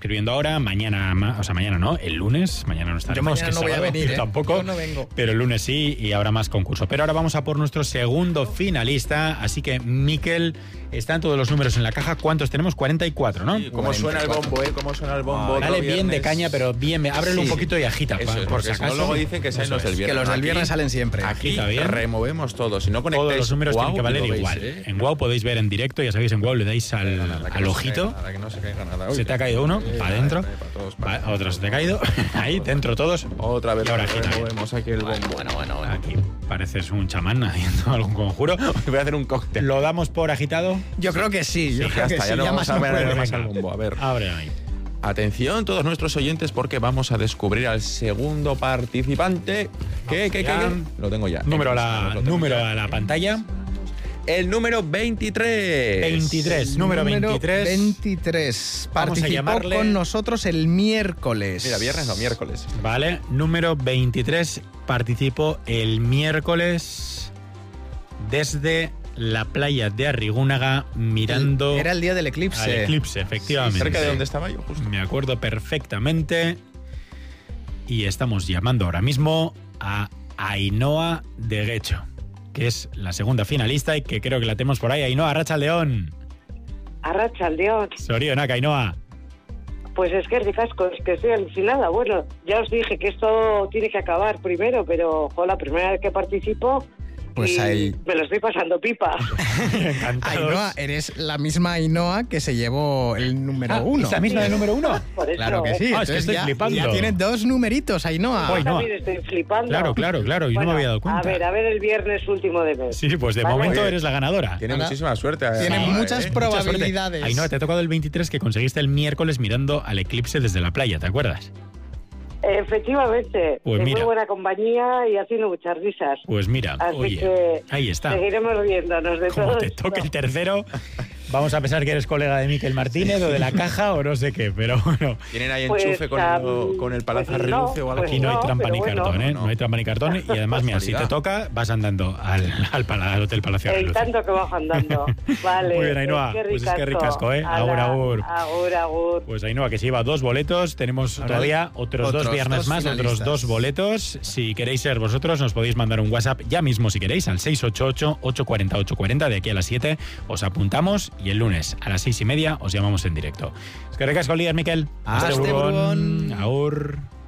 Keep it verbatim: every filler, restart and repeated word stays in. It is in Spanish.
escribiendo ahora. Mañana, o sea, mañana no, el lunes. Mañana no estaremos. Yo mañana no voy a venir, yo ¿eh? tampoco. Yo no vengo. Pero el lunes sí y habrá más concurso. Pero ahora vamos a por nuestro segundo finalista. Así que, Miquel, están todos los números en la caja. ¿Cuántos tenemos? cuarenta y cuatro, ¿no? Sí, ¿cómo suena el bombo, eh? ¿Cómo suena el bombo? Ah, dale otro bien de viernes? caña, pero bien. Ábrelo Sí. un poquito y agita. Eso pa- es, por porque si si no acaso. luego dicen que sean Eso los del es. viernes. Que los del Aquí- viernes salen siempre. Aquí Agita bien. removemos todo. Si no conectáis Todos los números Wow, tienen que valer lo veis, igual. ¿eh? En Wow podéis ver en directo, ya sabéis, en Wow le dais al, Nada, que al no se ojito. caiga nada, que no se caiga nada. Uy, Se te ha caído uno, eh, para adentro. eh, para todos, para Va, todos. otro se te ha caído. Ahí, dentro todos. Otra vez Y ahora agita bien. removemos aquí el bombo. Bueno, bueno, bueno. Aquí pareces un chamán haciendo algún conjuro. Voy a hacer un cóctel. ¿Lo damos por agitado? Yo creo que sí. Yo Sí, creo ya que está, sí. ya no Ya vamos más a no ver puede. más al bombo. A ver. Abre ahí. Atención todos nuestros oyentes porque vamos a descubrir al segundo participante. ¿Qué, qué, qué? Ya. qué? Lo tengo ya. Número, a la, Lo tengo número ya. a la pantalla. El número veintitrés. veintitrés. Número veintitrés. veintitrés. Vamos a Participó llamarle- con nosotros el miércoles. Mira, viernes no, miércoles. Vale. Número veintitrés. Participó el miércoles desde la playa de Arrigúnaga mirando Era el día del eclipse. al eclipse, efectivamente. Cerca de donde estaba yo, justo. Me acuerdo perfectamente. Y estamos llamando ahora mismo a Ainhoa de Guecho, que es la segunda finalista y que creo que la tenemos por ahí. Ainhoa, Arratsaldeon. Arratsaldeon. Sorionak, Ainhoa. Pues es que ricasco, es que estoy alucinada. Bueno, ya os dije que esto tiene que acabar primero, pero jo, la primera vez que participo Pues y ahí- me lo estoy pasando pipa. Encantados. Ainhoa, eres la misma Ainhoa que se llevó el número Ah, uno. ¿es la misma del número uno? Por eso, Claro que ¿eh? sí. Ah, es que Entonces estoy ya, flipando. ya tiene dos numeritos, Ainhoa. Uy, Yo no. también estoy flipando. Claro, claro, claro. Yo no Bueno, me había dado cuenta. A ver, a ver el viernes último de mes. Sí, pues de Vale. momento Oye, eres la ganadora. Tiene Ahora, muchísima suerte. tiene Ainhoa, muchas ¿eh? pro- Mucha suerte. probabilidades. Ainhoa, te ha tocado el veintitrés que conseguiste el miércoles mirando al eclipse desde la playa, ¿te acuerdas? Efectivamente, Pues en mira. muy buena compañía y haciendo muchas risas. Pues mira, Así oye, que ahí está. seguiremos riéndonos de Como todo te esto. toque el tercero, vamos a pensar que eres colega de Miquel Martínez o de la caja o no sé qué, pero bueno, ¿Tienen ahí Pues, enchufe con, um, el, con el palazo pues reluce no, o algo? aquí no hay no, trampa pero ni bueno. cartón, ¿eh? No. No hay trampa ni cartón y además, mira, si te Casualidad. toca, vas andando al, al, pala- al Hotel Palacio de El Reluce. tanto que bajo andando. Vale. Muy bien, Ainhoa. Pues es que ricasco, ¿eh? Agur, Ala, agur. Agur, agur. Pues Ainhoa, que se lleva dos boletos, tenemos Ahora todavía otros, otros dos viernes dos más, otros finalistas. dos boletos. Si queréis ser vosotros, nos podéis mandar un WhatsApp ya mismo si queréis, al seis ocho ocho, ocho cuatro cero, ocho cuatro cero, de aquí a las siete os apuntamos y el lunes a las seis y media os llamamos en directo. Es que ricasco, líder, Miquel. Hasta Aste Burgón. Agur.